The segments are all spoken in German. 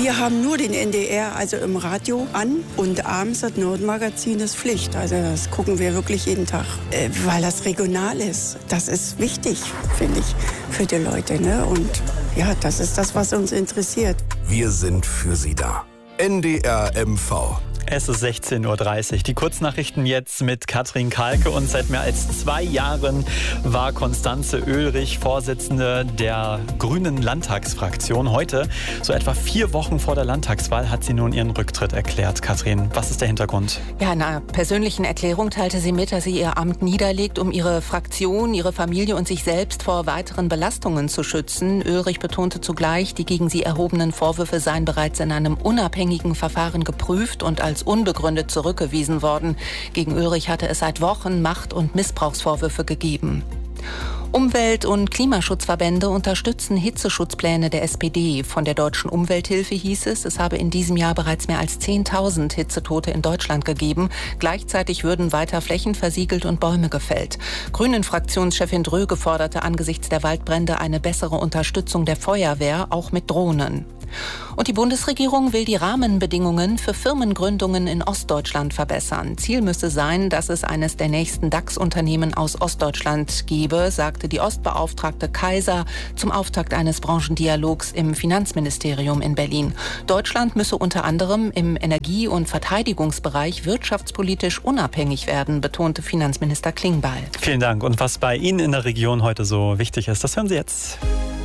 Wir haben nur den NDR, also im Radio, an und abends das Nordmagazin ist Pflicht. Also das gucken wir wirklich jeden Tag, weil das regional ist. Das ist wichtig, finde ich, für die Leute. Ne? Und ja, das ist das, was uns interessiert. Wir sind für Sie da. NDR MV. Es ist 16:30 Uhr. Die Kurznachrichten jetzt mit Katrin Kalke. Und seit mehr als 2 Jahren war Constanze Oehlrich Vorsitzende der Grünen Landtagsfraktion. Heute, so etwa 4 Wochen vor der Landtagswahl, hat sie nun ihren Rücktritt erklärt. Katrin, was ist der Hintergrund? Ja, in einer persönlichen Erklärung teilte sie mit, dass sie ihr Amt niederlegt, um ihre Fraktion, ihre Familie und sich selbst vor weiteren Belastungen zu schützen. Oehlrich betonte zugleich, die gegen sie erhobenen Vorwürfe seien bereits in einem unabhängigen Verfahren geprüft und als unbegründet zurückgewiesen worden. Gegen Oehlrich hatte es seit Wochen Macht- und Missbrauchsvorwürfe gegeben. Umwelt- und Klimaschutzverbände unterstützen Hitzeschutzpläne der SPD. Von der Deutschen Umwelthilfe hieß es habe in diesem Jahr bereits mehr als 10.000 Hitzetote in Deutschland gegeben. Gleichzeitig würden weiter Flächen versiegelt und Bäume gefällt. Grünen-Fraktionschefin Dröge forderte angesichts der Waldbrände eine bessere Unterstützung der Feuerwehr, auch mit Drohnen. Und die Bundesregierung will die Rahmenbedingungen für Firmengründungen in Ostdeutschland verbessern. Ziel müsse sein, dass es eines der nächsten DAX-Unternehmen aus Ostdeutschland gebe, sagte die Ostbeauftragte Kaiser zum Auftakt eines Branchendialogs im Finanzministerium in Berlin. Deutschland müsse unter anderem im Energie- und Verteidigungsbereich wirtschaftspolitisch unabhängig werden, betonte Finanzminister Klingbeil. Vielen Dank. Und was bei Ihnen in der Region heute so wichtig ist, das hören Sie jetzt.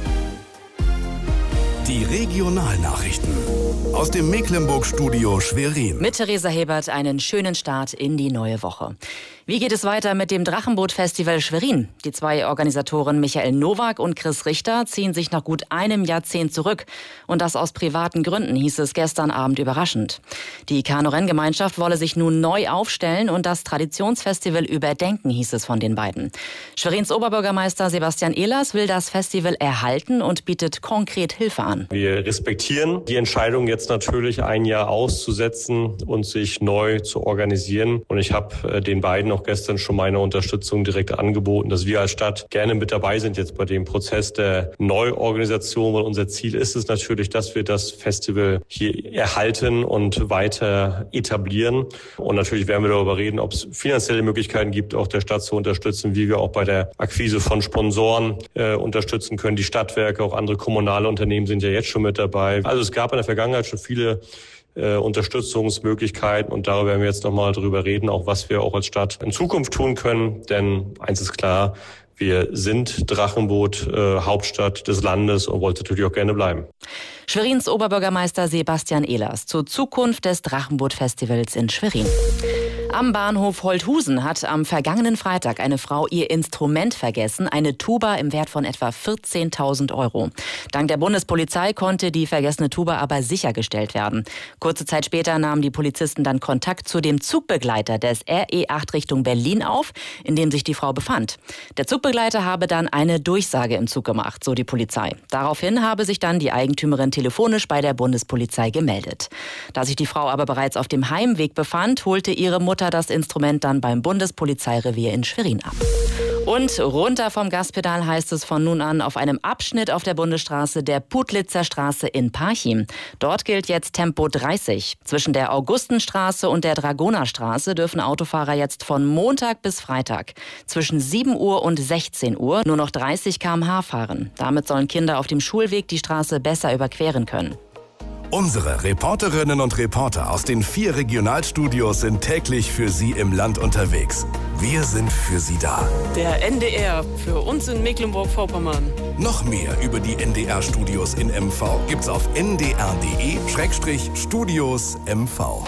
Die Regionalnachrichten aus dem Mecklenburg-Studio Schwerin. Mit Theresa Hebert einen schönen Start in die neue Woche. Wie geht es weiter mit dem Drachenboot-Festival Schwerin? Die 2 Organisatoren Michael Nowak und Chris Richter ziehen sich nach gut einem Jahrzehnt zurück. Und das aus privaten Gründen, hieß es gestern Abend überraschend. Die Kanu-Renngemeinschaft wolle sich nun neu aufstellen und das Traditionsfestival überdenken, hieß es von den beiden. Schwerins Oberbürgermeister Sebastian Ehlers will das Festival erhalten und bietet konkret Hilfe an. Wir respektieren die Entscheidung, jetzt natürlich ein Jahr auszusetzen und sich neu zu organisieren. Und ich habe den beiden auch gestern schon meine Unterstützung direkt angeboten, dass wir als Stadt gerne mit dabei sind jetzt bei dem Prozess der Neuorganisation, weil unser Ziel ist es natürlich, dass wir das Festival hier erhalten und weiter etablieren. Und natürlich werden wir darüber reden, ob es finanzielle Möglichkeiten gibt, auch der Stadt zu unterstützen, wie wir auch bei der Akquise von Sponsoren unterstützen können. Die Stadtwerke, auch andere kommunale Unternehmen sind ja jetzt schon mit dabei. Also es gab in der Vergangenheit schon viele Unterstützungsmöglichkeiten und darüber werden wir jetzt nochmal drüber reden, auch was wir auch als Stadt in Zukunft tun können. Denn eins ist klar, wir sind Drachenboot, Hauptstadt des Landes und wollen natürlich auch gerne bleiben. Schwerins Oberbürgermeister Sebastian Ehlers zur Zukunft des Drachenboot-Festivals in Schwerin. Am Bahnhof Holthusen hat am vergangenen Freitag eine Frau ihr Instrument vergessen, eine Tuba im Wert von etwa 14.000 €. Dank der Bundespolizei konnte die vergessene Tuba aber sichergestellt werden. Kurze Zeit später nahmen die Polizisten dann Kontakt zu dem Zugbegleiter des RE8 Richtung Berlin auf, in dem sich die Frau befand. Der Zugbegleiter habe dann eine Durchsage im Zug gemacht, so die Polizei. Daraufhin habe sich dann die Eigentümerin telefonisch bei der Bundespolizei gemeldet. Da sich die Frau aber bereits auf dem Heimweg befand, holte ihre Mutter das Instrument dann beim Bundespolizeirevier in Schwerin ab. Und runter vom Gaspedal heißt es von nun an auf einem Abschnitt auf der Bundesstraße der Putlitzer Straße in Parchim. Dort gilt jetzt Tempo 30. Zwischen der Augustenstraße und der Dragonerstraße dürfen Autofahrer jetzt von Montag bis Freitag zwischen 7 Uhr und 16 Uhr nur noch 30 km/h fahren. Damit sollen Kinder auf dem Schulweg die Straße besser überqueren können. Unsere Reporterinnen und Reporter aus den 4 Regionalstudios sind täglich für Sie im Land unterwegs. Wir sind für Sie da. Der NDR für uns in Mecklenburg-Vorpommern. Noch mehr über die NDR-Studios in MV gibt's auf ndr.de/Studios MV.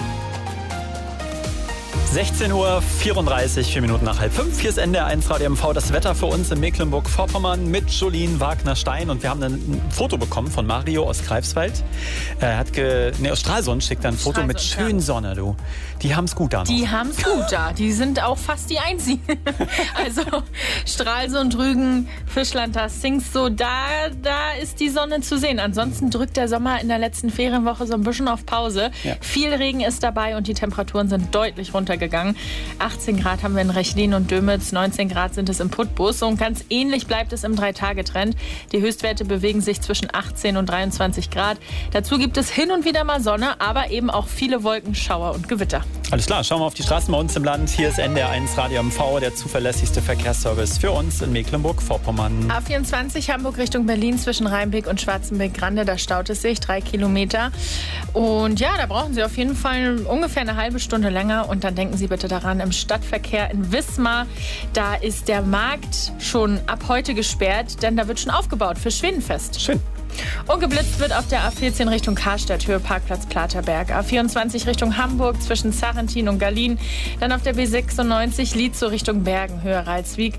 16:34 Uhr, 4 Minuten nach 4:30. Hier ist NDR 1 Radio MV. Das Wetter für uns in Mecklenburg-Vorpommern mit Jolien Wagner-Stein. Und wir haben ein Foto bekommen von Mario aus Greifswald. Er hat aus Stralsund schickt ein Foto mit schönen Sonne, du. Die haben's gut da noch. Die haben's gut da. Die sind auch fast die einzigen. Also Stralsund, Rügen, Fischland, das Sings, so da ist die Sonne zu sehen. Ansonsten drückt der Sommer in der letzten Ferienwoche so ein bisschen auf Pause. Ja. Viel Regen ist dabei und die Temperaturen sind deutlich runtergegangen. runtergegangen. 18 Grad haben wir in Rechlin und Dömitz, 19 Grad sind es im Putbus. Und ganz ähnlich bleibt es im 3-Tage-Trend. Die Höchstwerte bewegen sich zwischen 18 und 23 Grad. Dazu gibt es hin und wieder mal Sonne, aber eben auch viele Wolken, Schauer und Gewitter. Alles klar, schauen wir auf die Straßen bei uns im Land. Hier ist NDR1 Radio MV, der zuverlässigste Verkehrsservice für uns in Mecklenburg-Vorpommern. A24 Hamburg Richtung Berlin zwischen Rheinbeck und Schwarzenberg-Grande, da staut es sich 3 Kilometer. Und ja, da brauchen Sie auf jeden Fall ungefähr eine halbe Stunde länger. Und dann denken Sie bitte daran, im Stadtverkehr in Wismar, da ist der Markt schon ab heute gesperrt, denn da wird schon aufgebaut für Schwedenfest. Schön. Und geblitzt wird auf der A14 Richtung Karstadt, Höhe Parkplatz Platerberg. A24 Richtung Hamburg zwischen Sarrentin und Gallien. Dann auf der B96 Lietzow Richtung Bergen, Höhe Ralswiek.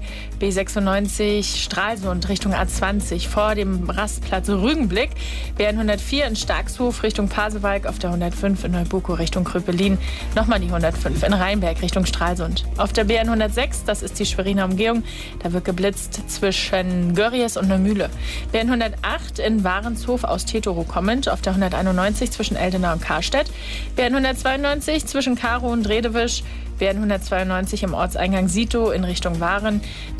B96 Stralsund Richtung A20 vor dem Rastplatz Rügenblick. B104 in Starkshof Richtung Pasewalk. Auf der 105 in Neubuko Richtung Kröpelin. Nochmal die 105 in Rheinberg Richtung Stralsund. Auf der B106, das ist die Schweriner Umgehung, da wird geblitzt zwischen Görries und Neumühle. B108 in Warenshof aus Tetorow kommend, auf der 191 zwischen Eldena und Karstedt, B192 zwischen Karow und Redewisch, B192 im Ortseingang Sito in Richtung Waren,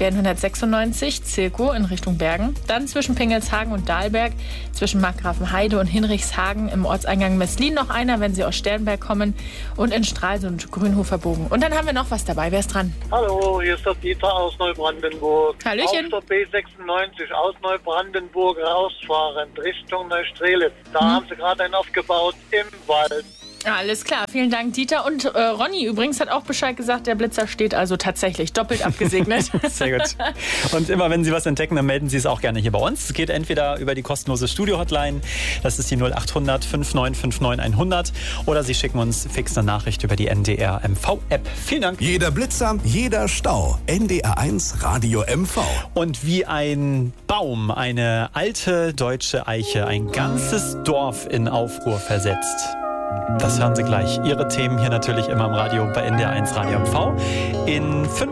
B196 Zirkow in Richtung Bergen, dann zwischen Pingelshagen und Dahlberg, zwischen Markgrafenheide und Hinrichshagen im Ortseingang Messlin noch einer, wenn Sie aus Sternberg kommen, und in Stralsund Grünhofer Bogen. Und dann haben wir noch was dabei. Wer ist dran? Hallo, hier ist der Dieter aus Neubrandenburg. Hallöchen. Auf der B96 aus Neubrandenburg rausfahren Richtung Neustrelitz. Da haben sie gerade einen aufgebaut im Wald. Alles klar, vielen Dank, Dieter. Und Ronny übrigens hat auch Bescheid gesagt, der Blitzer steht also tatsächlich doppelt abgesegnet. Sehr gut. Und immer wenn Sie was entdecken, dann melden Sie es auch gerne hier bei uns. Es geht entweder über die kostenlose Studio-Hotline, das ist die 0800 5959 100, oder Sie schicken uns fix eine Nachricht über die NDR MV-App. Vielen Dank. Jeder Blitzer, jeder Stau. NDR1 Radio MV. Und wie ein Baum, eine alte deutsche Eiche, ein ganzes Dorf in Aufruhr versetzt. Das hören Sie gleich. Ihre Themen hier natürlich immer im Radio bei NDR1 Radio MV. In 5